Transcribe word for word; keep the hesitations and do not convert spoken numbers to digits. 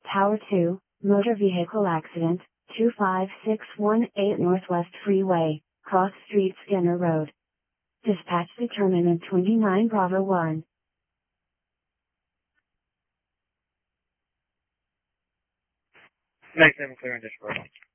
Tower two, motor vehicle accident, two five six one eight Northwest Freeway, Cross Street Skinner Road. Dispatch determinant twenty-nine Bravo one. Nice, I'm clear on this road.